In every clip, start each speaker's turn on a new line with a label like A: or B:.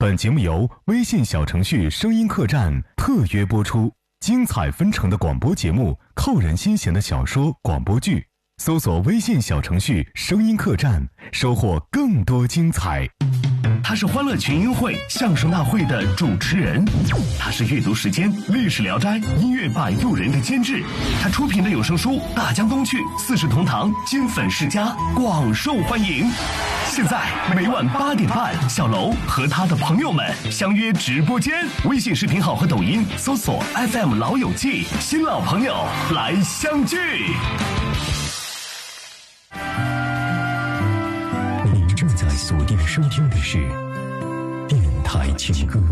A: 本节目由微信小程序声音客栈特约播出，精彩纷呈的广播节目，扣人心弦的小说、广播剧，搜索微信小程序声音客栈，收获更多精彩。
B: 他是欢乐群英会相声大会的主持人，他是阅读时间历史聊斋音乐摆渡人的监制，他出品的有声书《大江东去》四世同堂金粉世家广受欢迎。现在每晚8点半，小楼和他的朋友们相约直播间，微信视频号和抖音搜索 FM 老友记，新老朋友来相聚。
C: 您正在锁定收听的是电台情歌。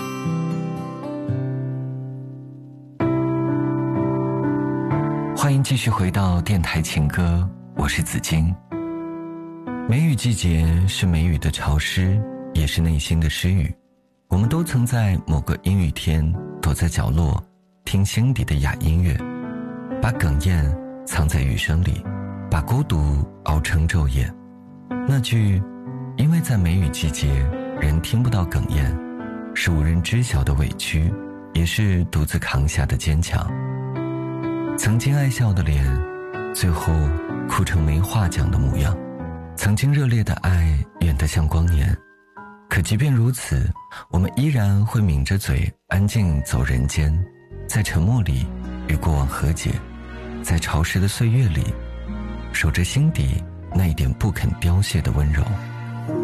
D: 欢迎继续回到电台情歌，我是子金。梅雨季节是梅雨的潮湿，也是内心的诗语。我们都曾在某个阴雨天躲在角落，听心底的哑音乐，把哽咽藏在雨声里，把孤独熬成昼夜。那句因为在梅雨季节人听不到哽咽，是无人知晓的委屈，也是独自扛下的坚强。曾经爱笑的脸，最后哭成没话讲的模样。曾经热烈的爱远得像光年，可即便如此，我们依然会抿着嘴安静走人间，在沉默里与过往和解，在潮湿的岁月里守着心底那一点不肯凋谢的温柔。